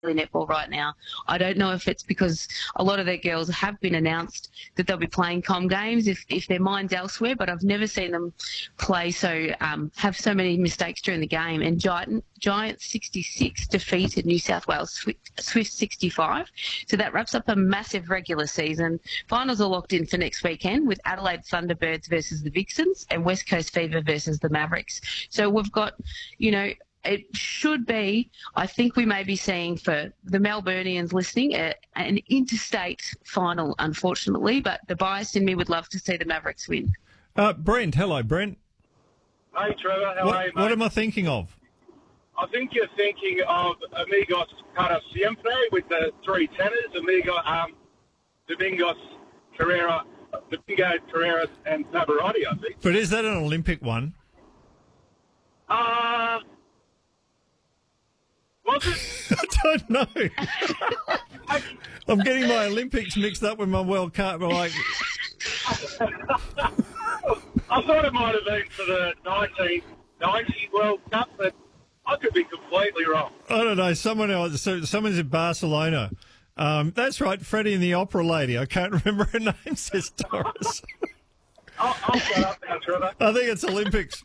netball right now. I don't know if it's because a lot of their girls have been announced that they'll be playing com games if their mind's elsewhere, but I've never seen them play have so many mistakes during the game. And Giant 66 defeated New South Wales Swift 65. So that wraps up a massive regular season. Finals are locked in for next weekend with Adelaide Thunderbirds versus the Vixens and West Coast Fever versus the Mavericks. So we've got, it should be, I think we may be seeing for the Melburnians listening, an interstate final, unfortunately, but the bias in me would love to see the Mavericks win. Brent, hello, Brent. Hey, Trevor, how are you, mate? What am I thinking of? I think you're thinking of Amigos para siempre with the three tenors, Domingos, Carrera, and Pavarotti, I think. But is that an Olympic one? Was it? I don't know. I'm getting my Olympics mixed up with my World Cup. I thought it might have been for the 1990 World Cup, but I could be completely wrong. I don't know. Someone's in Barcelona. That's right, Freddie and the Opera Lady. I can't remember her name, says Doris. I'll shut up now, Trevor. I think it's Olympics.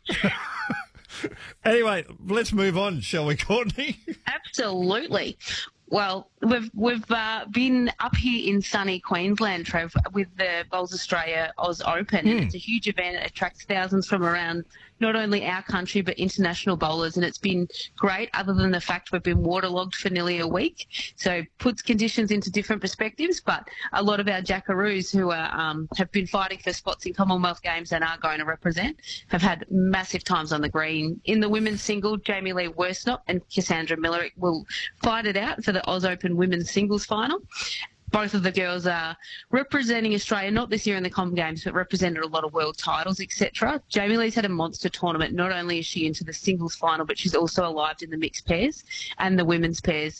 Anyway, let's move on, shall we, Courtney? Absolutely. Well, we've been up here in sunny Queensland, Trev, with the Bowls Australia Oz Open. It's a huge event. It attracts thousands from around not only our country but international bowlers, and it's been great other than the fact we've been waterlogged for nearly a week. So puts conditions into different perspectives, but a lot of our Jackaroos who have been fighting for spots in Commonwealth Games and are going to represent have had massive times on the green. In the women's single, Jamie Lee Worsnop and Cassandra Millerick will fight it out for the Oz Open women's singles final. Both of the girls are representing Australia, not this year in the Com Games, but represented a lot of world titles, etc. Jamie Lee's had a monster tournament. Not only is she into the singles final, but she's also arrived in the mixed pairs and the women's pairs.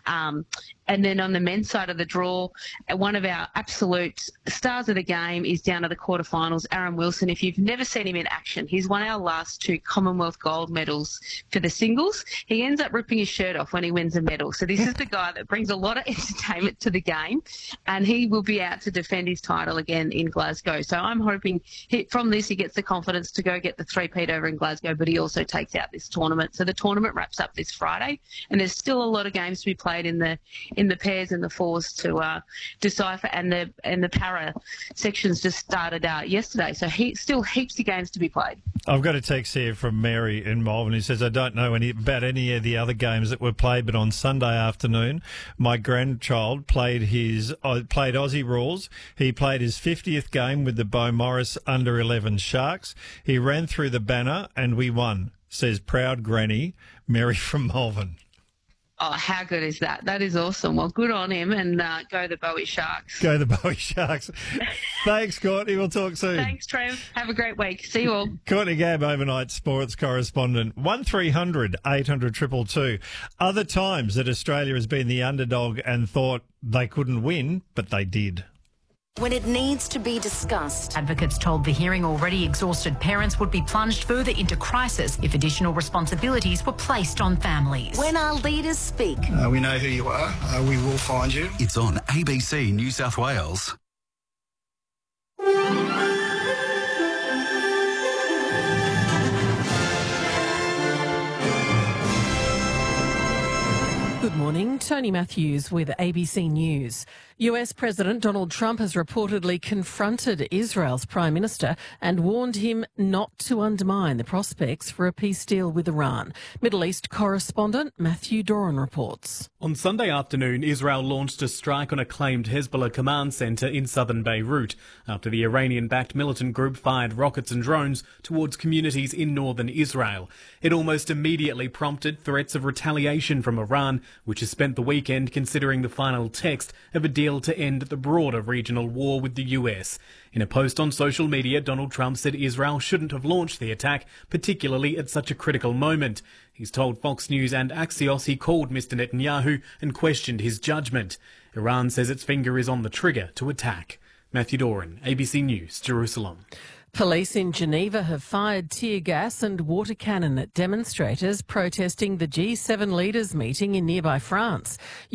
And then on the men's side of the draw, one of our absolute stars of the game is down to the quarterfinals, Aaron Wilson. If you've never seen him in action, he's won our last two Commonwealth gold medals for the singles. He ends up ripping his shirt off when he wins a medal. So this is the guy that brings a lot of entertainment to the game, and he will be out to defend his title again in Glasgow. So I'm hoping from this he gets the confidence to go get the three-peat over in Glasgow, but he also takes out this tournament. So the tournament wraps up this Friday, and there's still a lot of games to be played in the pairs and the fours to decipher, and the para sections just started out yesterday. So still heaps of games to be played. I've got a text here from Mary in Malvern who says, I don't know about any of the other games that were played, but on Sunday afternoon, my grandchild played Aussie rules. He played his 50th game with the Beau Morris under-11 Sharks. He ran through the banner and we won, says proud granny Mary from Malvern. Oh, how good is that? That is awesome. Well, good on him, and go the Bowie Sharks. Go the Bowie Sharks. Thanks, Courtney. We'll talk soon. Thanks, Trev. Have a great week. See you all. Courtney Gabb, overnight sports correspondent. 1300 800 222. Other times that Australia has been the underdog and thought they couldn't win, but they did. When it needs to be discussed. Advocates told the hearing already exhausted parents would be plunged further into crisis if additional responsibilities were placed on families. When our leaders speak. We know who you are. We will find you. It's on ABC New South Wales. Good morning, Tony Matthews with ABC News. US President Donald Trump has reportedly confronted Israel's Prime Minister and warned him not to undermine the prospects for a peace deal with Iran. Middle East correspondent Matthew Doran reports. On Sunday afternoon, Israel launched a strike on a claimed Hezbollah command centre in southern Beirut after the Iranian-backed militant group fired rockets and drones towards communities in northern Israel. It almost immediately prompted threats of retaliation from Iran, which has spent the weekend considering the final text of a deal to end the broader regional war with the US. In a post on social media, Donald Trump said Israel shouldn't have launched the attack, particularly at such a critical moment. He's told Fox News and Axios he called Mr. Netanyahu and questioned his judgment. Iran says its finger is on the trigger to attack. Matthew Doran, ABC News, Jerusalem. Police in Geneva have fired tear gas and water cannon at demonstrators protesting the G7 leaders meeting in nearby France.